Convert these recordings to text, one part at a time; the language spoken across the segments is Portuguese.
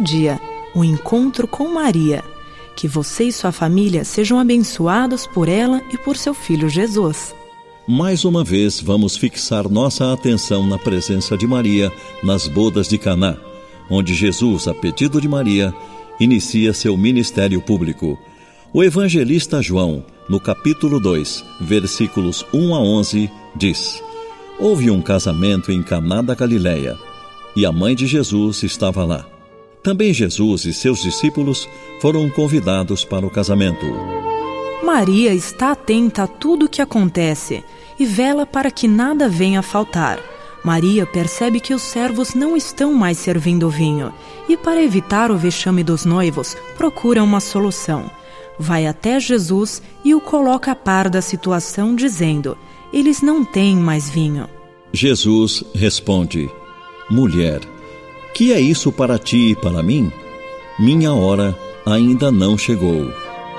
dia, o encontro com Maria. Que você e sua família sejam abençoados por ela e por seu filho Jesus. Mais uma vez, vamos fixar nossa atenção na presença de Maria nas bodas de Caná, onde Jesus, a pedido de Maria, inicia seu ministério público. O evangelista João, no capítulo 2, versículos 1 a 11, diz: Houve um casamento em Caná da Galileia, e a mãe de Jesus estava lá. Também Jesus e seus discípulos foram convidados para o casamento. Maria está atenta a tudo o que acontece e vela para que nada venha a faltar. Maria percebe que os servos não estão mais servindo o vinho e, para evitar o vexame dos noivos, procura uma solução. Vai até Jesus e o coloca a par da situação, dizendo: eles não têm mais vinho. Jesus responde: Mulher, que é isso para ti e para mim? Minha hora ainda não chegou.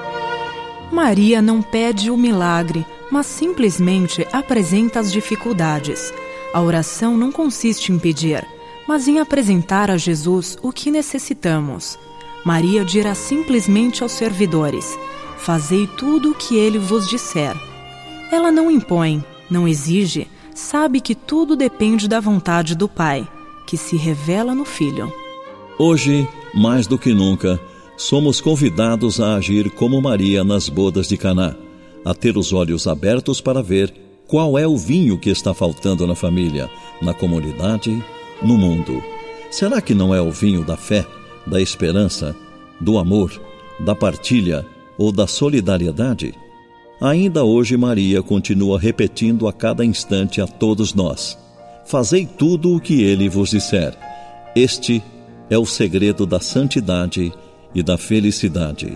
Maria não pede o milagre, mas simplesmente apresenta as dificuldades. A oração não consiste em pedir, mas em apresentar a Jesus o que necessitamos. Maria dirá simplesmente aos servidores: fazei tudo o que ele vos disser. Ela não impõe, não exige, sabe que tudo depende da vontade do Pai, que se revela no Filho. Hoje, mais do que nunca, somos convidados a agir como Maria nas bodas de Caná, a ter os olhos abertos para ver qual é o vinho que está faltando na família, na comunidade, no mundo. Será que não é o vinho da fé, da esperança, do amor, da partilha ou da solidariedade? Ainda hoje Maria continua repetindo a cada instante a todos nós: fazei tudo o que ele vos disser. Este é o segredo da santidade e da felicidade.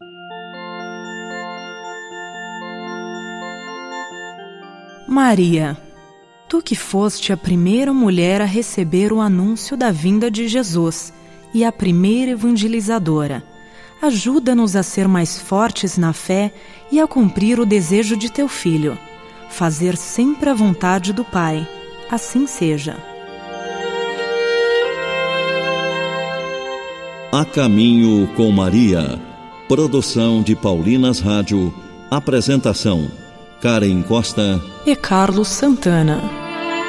Maria, tu que foste a primeira mulher a receber o anúncio da vinda de Jesus e a primeira evangelizadora, ajuda-nos a ser mais fortes na fé e a cumprir o desejo de teu Filho, fazer sempre a vontade do Pai. Assim seja. A Caminho com Maria. Produção de Paulinas Rádio. Apresentação: Karen Costa e Carlos Santana.